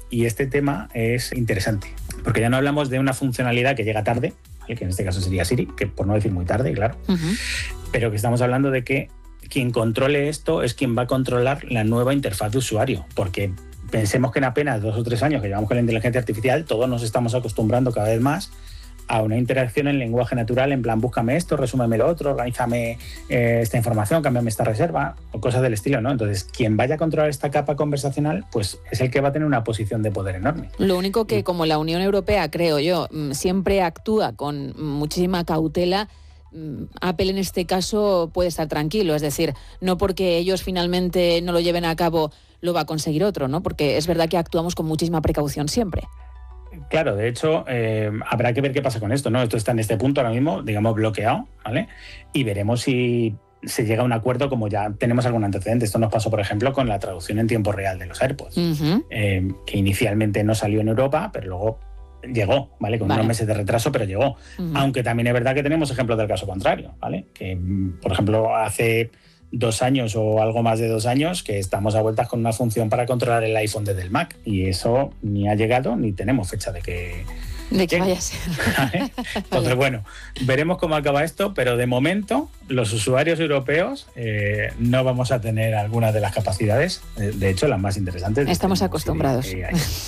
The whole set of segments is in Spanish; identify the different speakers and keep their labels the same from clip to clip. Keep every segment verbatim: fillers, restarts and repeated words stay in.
Speaker 1: y este tema es interesante, porque ya no hablamos de una funcionalidad que llega tarde, ¿vale? Que en este caso sería Siri, que por no decir muy tarde, claro, uh-huh. pero que estamos hablando de que quien controle esto es quien va a controlar la nueva interfaz de usuario, porque pensemos que en apenas dos o tres años que llevamos con la inteligencia artificial, todos nos estamos acostumbrando cada vez más a una interacción en lenguaje natural, en plan, búscame esto, resúmeme lo otro, organízame eh, esta información, cámbiame esta reserva, o cosas del estilo, ¿no? Entonces, quien vaya a controlar esta capa conversacional, pues es el que va a tener una posición de poder enorme.
Speaker 2: Lo único que, como la Unión Europea, creo yo, siempre actúa con muchísima cautela, Apple en este caso puede estar tranquilo, es decir, no porque ellos finalmente no lo lleven a cabo lo va a conseguir otro, ¿no? Porque es verdad que actuamos con muchísima precaución siempre.
Speaker 1: Claro, de hecho, eh, habrá que ver qué pasa con esto, ¿no? Esto está en este punto ahora mismo, digamos, bloqueado, ¿vale? Y veremos si se llega a un acuerdo, como ya tenemos algún antecedente. Esto nos pasó, por ejemplo, con la traducción en tiempo real de los AirPods, uh-huh. eh, que inicialmente no salió en Europa, pero luego llegó, ¿vale? Con vale. unos meses de retraso, pero llegó. Uh-huh. Aunque también es verdad que tenemos ejemplos del caso contrario, ¿vale? Que, por ejemplo, hace dos años o algo más de dos años que estamos a vueltas con una función para controlar el iPhone desde el Mac, y eso ni ha llegado ni tenemos fecha de que
Speaker 2: de que vaya a ser.
Speaker 1: ¿Vale? Entonces, bueno, veremos cómo acaba esto, pero de momento los usuarios europeos eh, no vamos a tener algunas de las capacidades, eh, de hecho las más interesantes.
Speaker 2: Estamos acostumbrados.
Speaker 1: Sí,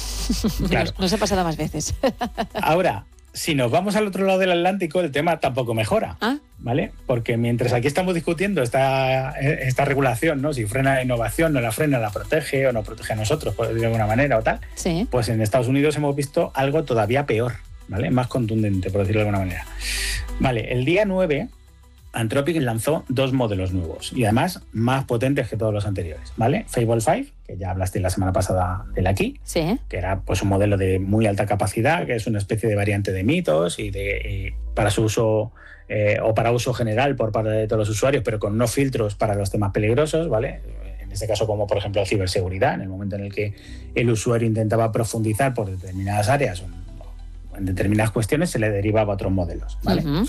Speaker 1: claro.
Speaker 2: Nos ha pasado más veces.
Speaker 1: Ahora, si nos vamos al otro lado del Atlántico, el tema tampoco mejora, ¿Ah? ¿vale? Porque mientras aquí estamos discutiendo esta, esta regulación, ¿no? Si frena la innovación, no la frena, la protege o no protege a nosotros, pues, de alguna manera o tal,
Speaker 2: sí.
Speaker 1: Pues en Estados Unidos hemos visto algo todavía peor, ¿vale? Más contundente, por decirlo de alguna manera. Vale, el día nueve, Anthropic lanzó dos modelos nuevos y además más potentes que todos los anteriores, ¿vale? Fable cinco, que ya hablaste la semana pasada de él aquí,
Speaker 2: sí.
Speaker 1: que era pues un modelo de muy alta capacidad, que es una especie de variante de Mythos y de y para su uso eh, o para uso general por parte de todos los usuarios, pero con unos filtros para los temas peligrosos, ¿vale? En este caso, como por ejemplo ciberseguridad, en el momento en el que el usuario intentaba profundizar por determinadas áreas o en determinadas cuestiones, se le derivaba a otros modelos, ¿vale? Uh-huh.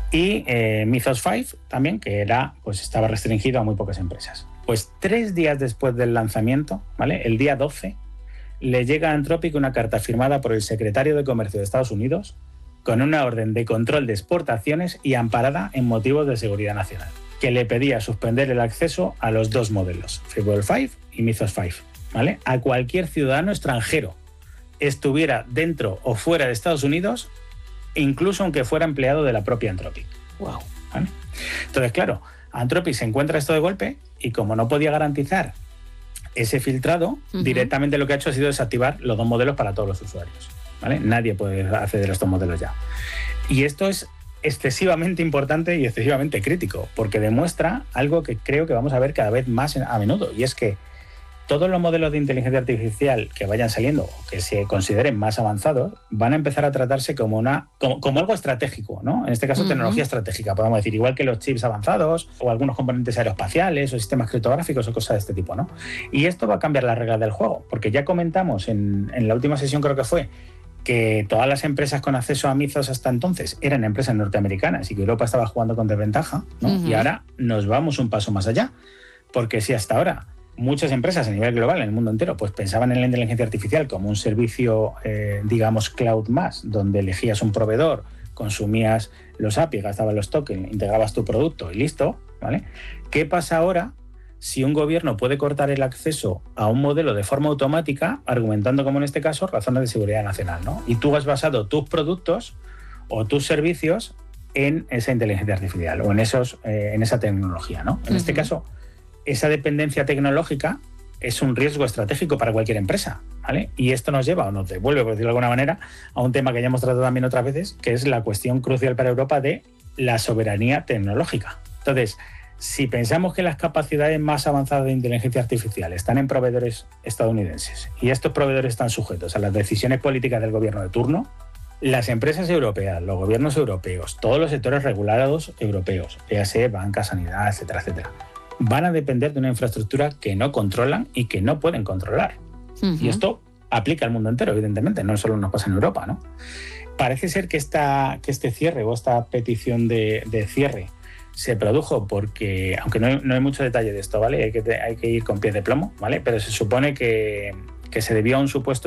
Speaker 1: Y eh, Mythos cinco también, que era, pues estaba restringido a muy pocas empresas. Pues tres días después del lanzamiento, ¿vale? El día doce, le llega a Anthropic una carta firmada por el secretario de Comercio de Estados Unidos con una orden de control de exportaciones y amparada en motivos de seguridad nacional, que le pedía suspender el acceso a los dos modelos, Fable cinco y Mythos cinco, ¿vale? A cualquier ciudadano extranjero, estuviera dentro o fuera de Estados Unidos, incluso aunque fuera empleado de la propia Anthropic.
Speaker 2: Wow.
Speaker 1: ¿Vale? Entonces, claro, Anthropic se encuentra esto de golpe y como no podía garantizar ese filtrado, uh-huh. directamente lo que ha hecho ha sido desactivar los dos modelos para todos los usuarios, ¿vale? Nadie puede acceder a estos modelos ya. Y esto es excesivamente importante y excesivamente crítico, porque demuestra algo que creo que vamos a ver cada vez más a menudo, y es que todos los modelos de inteligencia artificial que vayan saliendo o que se consideren más avanzados van a empezar a tratarse como, una, como, como algo estratégico, ¿no? En este caso, uh-huh. tecnología estratégica, podemos decir, igual que los chips avanzados o algunos componentes aeroespaciales o sistemas criptográficos o cosas de este tipo, ¿no? Y esto va a cambiar las reglas del juego, porque ya comentamos en, en la última sesión, creo que fue, que todas las empresas con acceso a Mythos hasta entonces eran empresas norteamericanas y que Europa estaba jugando con desventaja, ¿no? Uh-huh. Y ahora nos vamos un paso más allá, porque si hasta ahora muchas empresas a nivel global, en el mundo entero, pues pensaban en la inteligencia artificial como un servicio, eh, digamos, cloud más, donde elegías un proveedor, consumías los A P I, gastabas los tokens, integrabas tu producto y listo, ¿vale? ¿Qué pasa ahora si un gobierno puede cortar el acceso a un modelo de forma automática, argumentando, como en este caso, razones de seguridad nacional, ¿no? Y tú has basado tus productos o tus servicios en esa inteligencia artificial o en, esos, eh, en esa tecnología, ¿no? En uh-huh. este caso, esa dependencia tecnológica es un riesgo estratégico para cualquier empresa, ¿vale? Y esto nos lleva, o nos devuelve, por decirlo de alguna manera, a un tema que ya hemos tratado también otras veces, que es la cuestión crucial para Europa de la soberanía tecnológica. Entonces, si pensamos que las capacidades más avanzadas de inteligencia artificial están en proveedores estadounidenses y estos proveedores están sujetos a las decisiones políticas del gobierno de turno, las empresas europeas, los gobiernos europeos, todos los sectores regulados europeos, véase banca, sanidad, etcétera, etcétera, van a depender de una infraestructura que no controlan y que no pueden controlar. Uh-huh. Y esto aplica al mundo entero, evidentemente, no solo nos pasa en Europa, ¿no? Parece ser que, esta, que este cierre o esta petición de, de cierre se produjo porque, aunque no hay, no hay mucho detalle de esto, ¿vale? Hay que, hay que ir con pies de plomo, ¿vale? Pero se supone que, que se debió a un supuesto